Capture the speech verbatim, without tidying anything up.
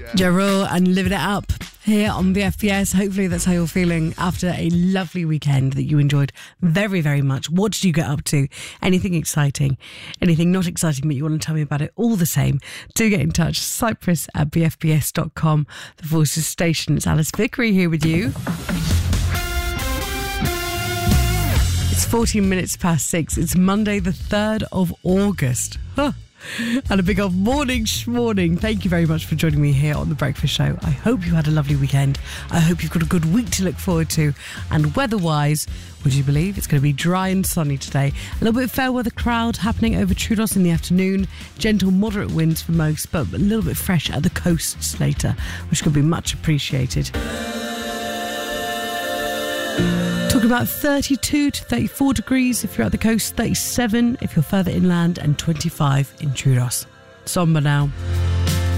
Ja Rule and Living It Up here on the F B S. Hopefully that's how you're feeling after a lovely weekend that you enjoyed very, very much. What did you get up to? Anything exciting? Anything not exciting, but you want to tell me about it? All the same, do get in touch. Cyprus at b f b s dot com, the Voices station. It's Alice Vickery here with you. It's fourteen minutes past six. It's Monday the third of August. Huh. And a big old morning schmorning. Thank you very much for joining me here on The Breakfast Show. I hope you had a lovely weekend. I hope you've got a good week to look forward to. And weather-wise, would you believe it's going to be dry and sunny today? A little bit of fair weather cloud happening over Troodos in the afternoon. Gentle, moderate winds for most, but a little bit fresh at the coasts later, which could be much appreciated. Talking about thirty-two to thirty-four degrees if you're at the coast, thirty-seven if you're further inland, and twenty-five in Troodos. Somber now.